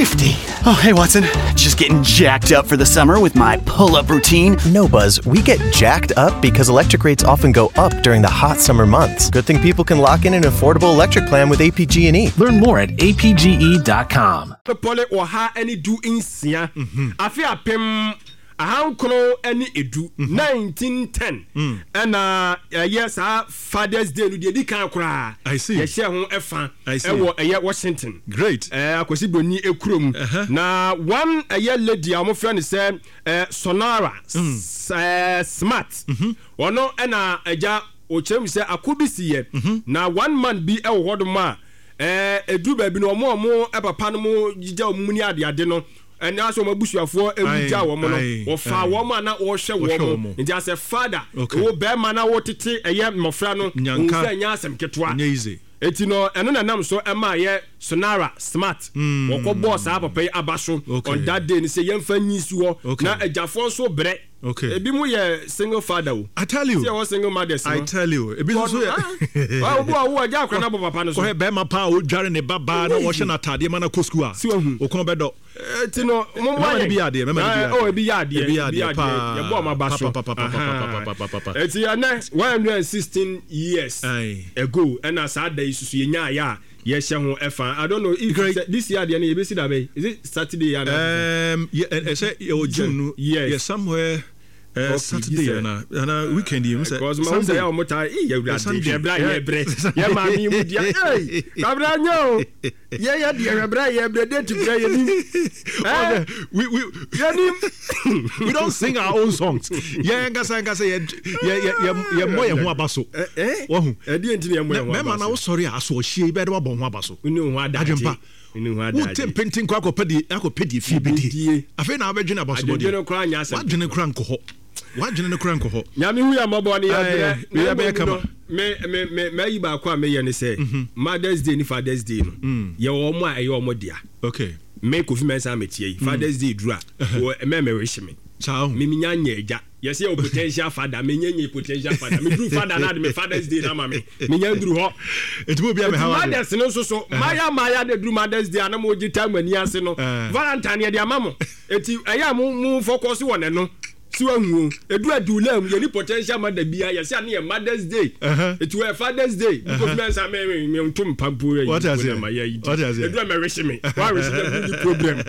50. Oh, hey, Watson. Just getting jacked up for the summer with my pull-up routine. No, Buzz. We get jacked up because electric rates often go up during the hot summer months. Good thing people can lock in an affordable electric plan with APG&E. Learn more at apge.com. Pole oha any do insia. Afi apem ahankono any edu 1910. And yes, Father's Day no dey kan kra. I see. Ye share ho efa. I see. Washington. Great. Akosi boni ekurom. Na one lady amofra ne say Sonara Smart. Ono na eja ochem say akubisi ye. Na one man bi e wo hodoma edu ba bi no omo papa no mo gija omuni ade no and also mabusuafo ewuja wo mo no wo fa wo ma na wo hwe wo mo nti as a father wo be ma na wo tete eye mofra no nsa nya asem ketwa easy eti no eno na nam so ema ye Sonara Smart wo ko boss papa abaso on that day ni say yemfa nyisi wo na agafo so bre. Okay. Ebi mu ye single father wo. I tell you. See what single mothers. I tell you. Ebi so ye. Wa wo aja akra na papa no so. Ko be ma pa o dware ne baba na wo hye na tade ma na ko school a. O kon be do. Ti no mo ma bi ade, me ma bi ade. Oh, ebi ade pa. Ye bo ma ba so. Eti ana 116 years ago and as ada isusu ye nya ya. Yes, I don't know if this year the ABC that way. Is it Saturday? I say June. Yes, somewhere. Saturday and weekend you say Sunday o mota Sunday bre ye ma mi mu dia eh kabra nyo ye dia bre ye bre dey to bre ye ni we don't sing our own songs ye ngasa ye mo ye ho abaso wo hu e di enti ye mo ye ho abaso me ma na wo sorry aso hie be de wo bo ho abaso uni ho adagye wo tempenti kwa akopedi fie bedi afi na abedwene abaso bodi adwene kra nko wajene no kran ko ho nyame hu ya mabo ne ya be kama me yi ba kwa me ye ne say Mother's Day ni Father's Day no ye wo mo aye wo mo dia okay me ko fi mensa metie Father's Day dura me wish me ciao me nya eja ye say o potential father me nya potential father me duru father na me Father's Day na ma me nya duru ho etimo bia me hawa Mother's no so maya de duru Mother's Day na mo gita mani ase no Valentine ye de amamo eti aya mu focus won no siwanhu edu adulam ye ni potential mother bia ye say na Mother's Day it were Father's Day because men say me ntum pampo ye what is it edu me wish me why wish the problem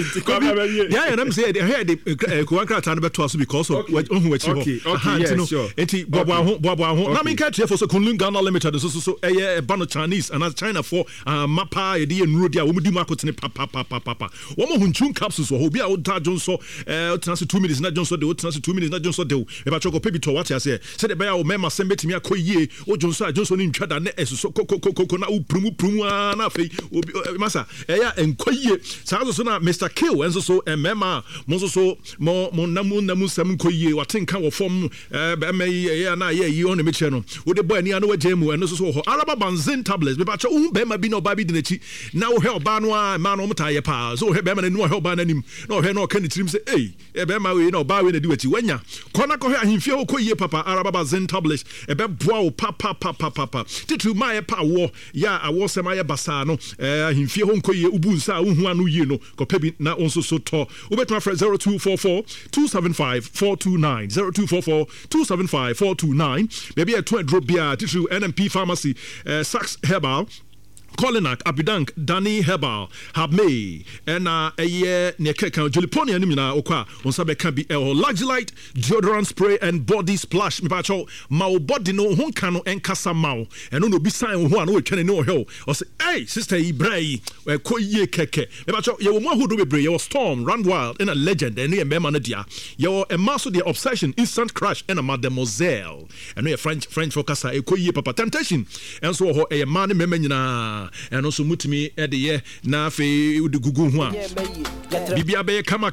yeah and I'm say here the kuwankra tan be to so because of ohun wachi ho okay sure enti bobo ho na me ka tie for so Kunlun Ghana Limited so eh bano Chinese and China for mapa ye de nuro dia wo mudi makotene papa wo mo hunchun capsules wo bi a wo ta jonso trans 2 minutes na jonso de trans 2 minutes na jonso de e ba choko pebi to what ya say say de be ya wo mema sem betimi akoyie o jonso ni ntwada na eso koko na uprumu na fei masa ya enkoyie sa so na Mr. Kill enso so mema mo so mo namu sam koyie watenka wo fom be me ya na ye yi on me che no wo de boy ni anu wajemu enso so ho araba banzin tablets be ba cho be ma bi na oba bi de nachi na wo he oba no a ma no mta ye pa so he be ma na nu he oba na nim na he na o kan ni tirim say eh be ma we na oba we na di wachi wanya kona ko he ahimfie wo koyie papa araba banzin tablets e be boa wo papa titu ma ye pa wo ya awo sema ye basa no ahimfie ho koyie ubunsa wo hu anu yie no ko pebi na onso so to ubetwa fra 0244 275 429 0244 275 429 maybe a 2 drop bia titu NMP Pharmacy Sax Herbal Colinac, Abidank, Danny Herbal, Habme, and a year near Keka, Joliponia Nimina, Oka, on Sabe can be a Lagilite, deodorant spray, and body splash. Mipacho, Mao body no Honkano and Casa Mao, and no be sign one who can know hell. Or say, hey, sister Ibrahim, where Koye Keke. Mipacho, you want who do be your storm, run wild, and a legend, and near Memanadia. You're a master the obsession, instant crash, and a mademoiselle. And we are French focus, a Koye Papa temptation. And so a man memena. And also mutimi ede na fe udu gugu ho a bibia be kama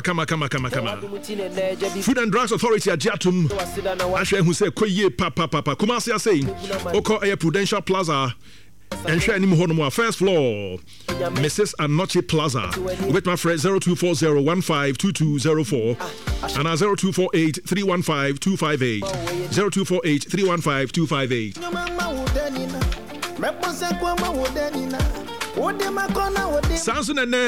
Food and Drugs Authority agiatum ahwe hu se koyie papa Kumasi say oko Prudential Plaza and share him on first floor Mrs. Anoche Plaza with my friend 0240152204 and 0248315258 0248315258 Samson and